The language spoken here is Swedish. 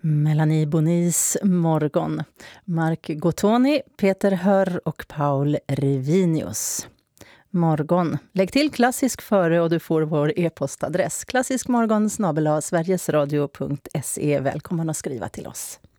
Melanie Bonis morgon. Mark Gottoni, Peter Hör och Paul Rivinius. Morgon. Lägg till klassisk före och du får vår e-postadress. klassiskmorgon@sverigesradio.se. Välkommen att skriva till oss.